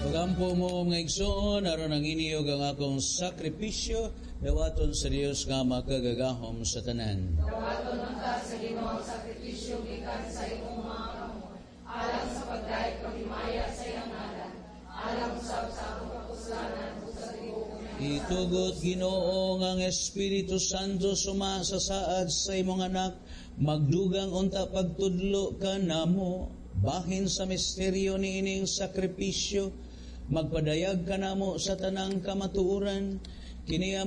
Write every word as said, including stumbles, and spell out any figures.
Pagampo mo nga igsoon, aron ang iniyog ang akong sakripisyo, dawaton sa Dios nga makagagahom sa tanan. Dawaton ang ta sa Ginoo sakripisyo gikan sa imong mga kamot, alang sa pagdayeg paghimaya sa iyang ngalan, alang usab sa akong kapuslanan ug sa tibuok. Itugot Ginoo nga ang Espiritu Santo suma sa saad sa imong anak, magdugang unta pagtudlo ka namo, bahin sa misteryo ni ining sakripisyo, magpadayag ka namo sa tanang kamatuoran, kini